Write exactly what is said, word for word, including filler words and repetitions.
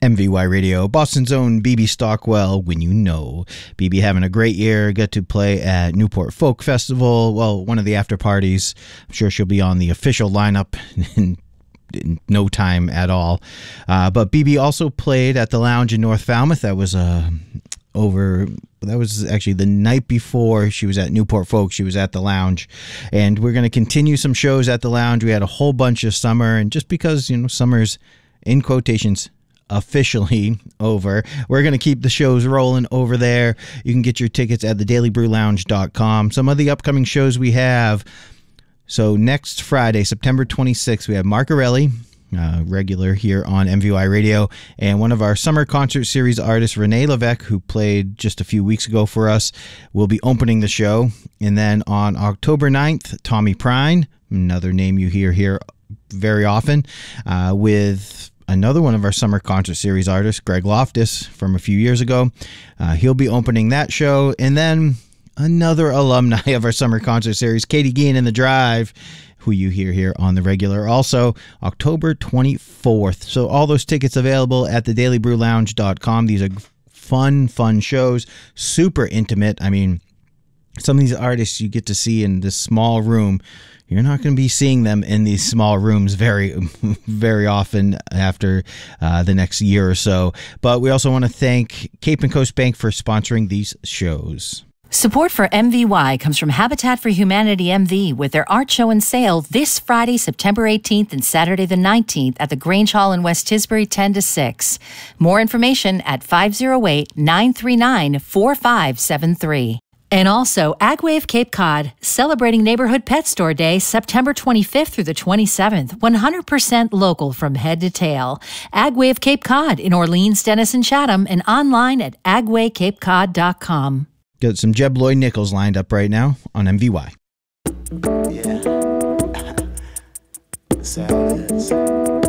M V Y Radio, Boston's own B B Stockwell, when you know. B B having a great year, got to play at Newport Folk Festival, well, one of the after parties. I'm sure she'll be on the official lineup in, in no time at all. Uh, but B B also played at the Lounge in North Falmouth. That was uh, over... That was actually the night before she was at Newport Folk. She was at the Lounge. And we're going to continue some shows at the Lounge. We had a whole bunch of summer. And just because, you know, summer's, in quotations, officially over, we're going to keep the shows rolling over there. You can get your tickets at the daily brew lounge dot com. Some of the upcoming shows we have. So next Friday, September twenty-sixth, we have Mark Arelli, uh, regular here on M V Y Radio, and one of our summer concert series artists, Renee Levesque, who played just a few weeks ago for us, will be opening the show. And then on October ninth, Tommy Prine, another name you hear here very often, uh, with another one of our summer concert series artists, Greg Loftus, from a few years ago. Uh, he'll be opening that show. And then another alumni of our summer concert series, Katie Gein and The Drive, who you hear here on the regular, also October twenty-fourth. So all those tickets available at the daily brew lounge dot com. These are fun, fun shows, super intimate. I mean, some of these artists you get to see in this small room. You're not going to be seeing them in these small rooms very, very often after uh, the next year or so. But we also want to thank Cape and Coast Bank for sponsoring these shows. Support for M V Y comes from Habitat for Humanity M V with their art show and sale this Friday, September eighteenth and Saturday the nineteenth at the Grange Hall in West Tisbury, ten to six. More information at five oh eight, nine three nine, four five seven three. And also, AgWave Cape Cod, celebrating Neighborhood Pet Store Day, September twenty-fifth through the twenty-seventh. one hundred percent local from head to tail. AgWave Cape Cod in Orleans, Denison, Chatham, and online at agway cape cod dot com. Got some Jeb Lloyd Nichols lined up right now on M V Y. Yeah. That's how it is.